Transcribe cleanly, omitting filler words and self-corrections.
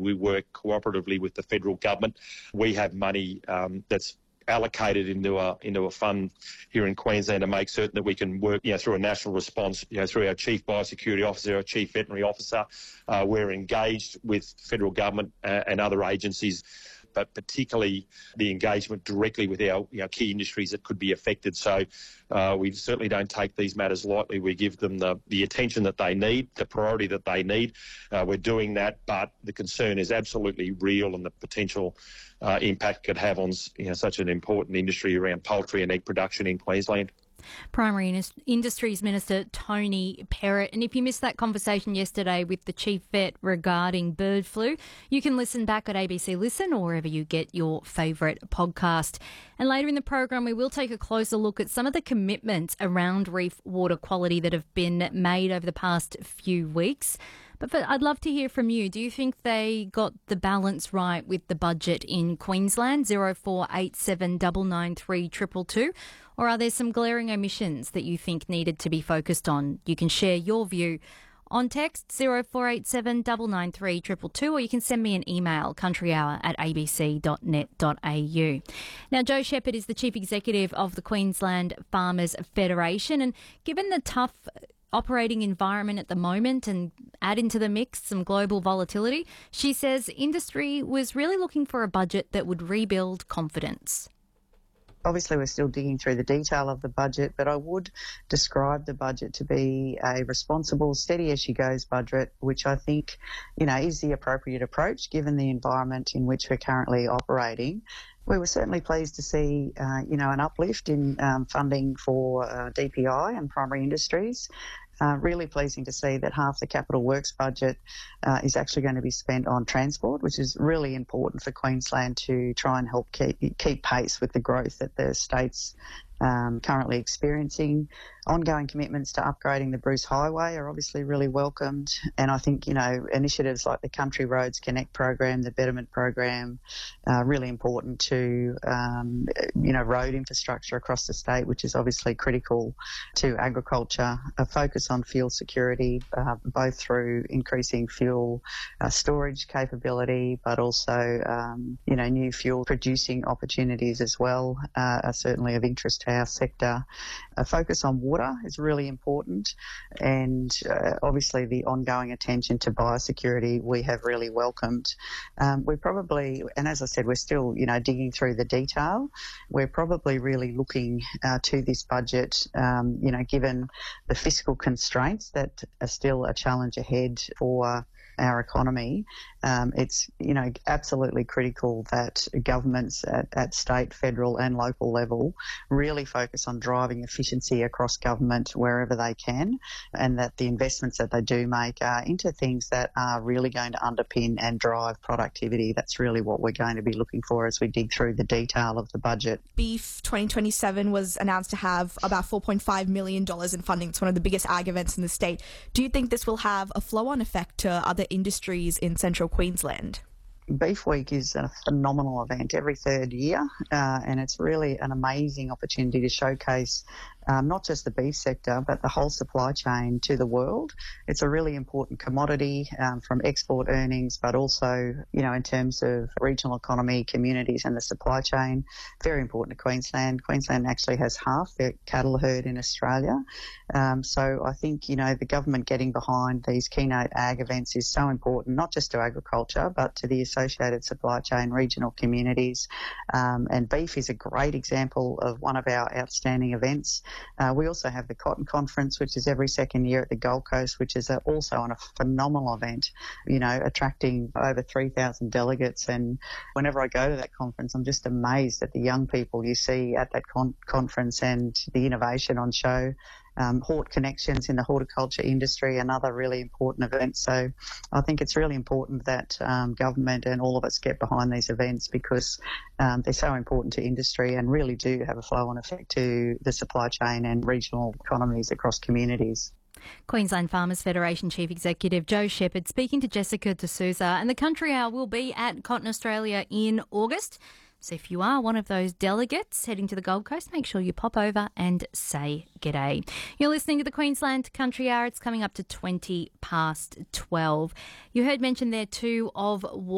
we work cooperatively with the federal government. We have money that's allocated into a fund here in Queensland to make certain that we can work, through a national response, through our Chief Biosecurity Officer, our Chief Veterinary Officer. We're engaged with federal government and other agencies, but particularly the engagement directly with our key industries that could be affected. So we certainly don't take these matters lightly. We give them the attention that they need, the priority that they need. We're doing that, but the concern is absolutely real, and the potential impact could have on such an important industry around poultry and egg production in Queensland. Primary Industries Minister Tony Perrott. And if you missed that conversation yesterday with the Chief Vet regarding bird flu, you can listen back at ABC Listen or wherever you get your favourite podcast. And later in the program, we will take a closer look at some of the commitments around reef water quality that have been made over the past few weeks. But I'd love to hear from you. Do you think they got the balance right with the budget in Queensland? 0487 993 222. Or are there some glaring omissions that you think needed to be focused on? You can share your view on text 0487 993 222, or you can send me an email, countryhour@abc.net.au. Now, Joe Shepherd is the Chief Executive of the Queensland Farmers Federation, and given the tough operating environment at the moment and add into the mix some global volatility, she says industry was really looking for a budget that would rebuild confidence. Obviously, we're still digging through the detail of the budget, but I would describe the budget to be a responsible, steady-as-she-goes budget, which I think, is the appropriate approach given the environment in which we're currently operating. We were certainly pleased to see, an uplift in funding for DPI and primary industries. Really pleasing to see that half the capital works budget is actually going to be spent on transport, which is really important for Queensland to try and help keep pace with the growth that the state's currently experiencing. Ongoing commitments to upgrading the Bruce Highway are obviously really welcomed, and I think initiatives like the Country Roads Connect program, the Betterment program, really important to road infrastructure across the state, which is obviously critical to agriculture. A focus on fuel security, both through increasing fuel storage capability, but also new fuel producing opportunities as well, are certainly of interest to our sector. A focus on water is really important, and obviously the ongoing attention to biosecurity we have really welcomed. We probably, and as I said, we're still digging through the detail. We're probably really looking to this budget, given the fiscal constraints that are still a challenge ahead for our economy. It's absolutely critical that governments at state, federal and local level really focus on driving efficiency across government wherever they can, and that the investments that they do make are into things that are really going to underpin and drive productivity. That's really what we're going to be looking for as we dig through the detail of the budget. Beef 2027 was announced to have about $4.5 million in funding. It's one of the biggest ag events in the state. Do you think this will have a flow-on effect to other industries in central Queensland? Beef Week is a phenomenal event every third year, and it's really an amazing opportunity to showcase not just the beef sector, but the whole supply chain to the world. It's a really important commodity from export earnings, but also, in terms of regional economy, communities and the supply chain. Very important to Queensland. Queensland actually has half the cattle herd in Australia. So I think, the government getting behind these keynote ag events is so important, not just to agriculture, but to the associated supply chain, regional communities. And beef is a great example of one of our outstanding events. We also have the Cotton Conference, which is every second year at the Gold Coast, which is also a phenomenal event, attracting over 3,000 delegates. And whenever I go to that conference, I'm just amazed at the young people you see at that conference and the innovation on show. Hort Connections in the horticulture industry, another really important event. So I think it's really important that government and all of us get behind these events, because they're so important to industry and really do have a flow-on effect to the supply chain and regional economies across communities. Queensland Farmers Federation Chief Executive Joe Shepherd speaking to Jessica D'Souza. And the Country Hour will be at Cotton Australia in August. So if you are one of those delegates heading to the Gold Coast, make sure you pop over and say g'day. You're listening to the Queensland Country Hour. It's coming up to 12. You heard mention there too of